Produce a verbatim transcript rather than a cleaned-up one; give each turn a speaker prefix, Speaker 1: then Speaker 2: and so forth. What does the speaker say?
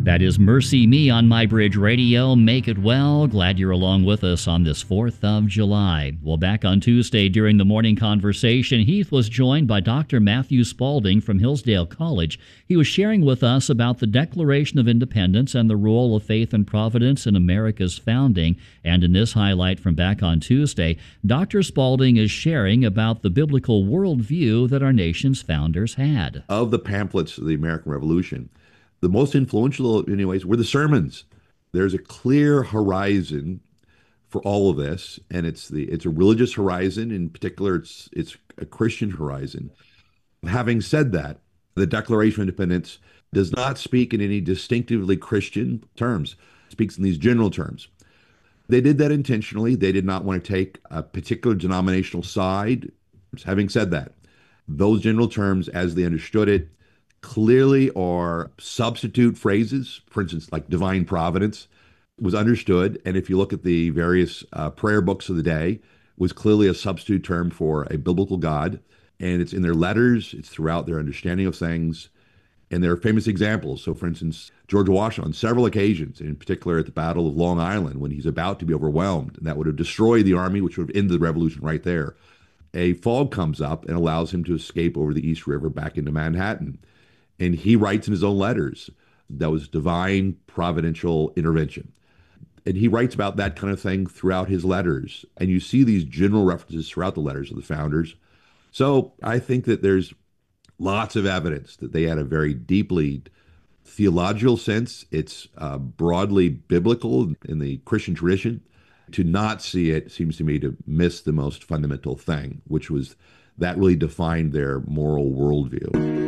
Speaker 1: That is Mercy Me on MyBridge Radio. Make it well. Glad you're along with us on this fourth of July. Well, back on Tuesday during the morning conversation, Heath was joined by Doctor Matthew Spalding from Hillsdale College. He was sharing with us about the Declaration of Independence and the role of faith and providence in America's founding. And in this highlight from back on Tuesday, Doctor Spalding is sharing about the biblical worldview that our nation's founders had.
Speaker 2: Of the pamphlets of the American Revolution, the most influential, in many ways, were the sermons. There's a clear horizon for all of this, and it's the it's a religious horizon. In particular, it's it's a Christian horizon. Having said that, the Declaration of Independence does not speak in any distinctively Christian terms. It speaks in these general terms. They did that intentionally. They did not want to take a particular denominational side. Having said that, those general terms, as they understood it, clearly are substitute phrases. For instance, like divine providence was understood. And if you look at the various uh, prayer books of the day, was clearly a substitute term for a biblical God. And it's in their letters, it's throughout their understanding of things. And there are famous examples. So for instance, George Washington, on several occasions, in particular at the Battle of Long Island, when he's about to be overwhelmed, and that would have destroyed the army, which would have ended the revolution right there, a fog comes up and allows him to escape over the East River back into Manhattan. And he writes in his own letters that was divine providential intervention. And he writes about that kind of thing throughout his letters. And you see these general references throughout the letters of the founders. So I think that there's lots of evidence that they had a very deeply theological sense. It's uh, broadly biblical in the Christian tradition. To not see it seems to me to miss the most fundamental thing, which was that really defined their moral worldview.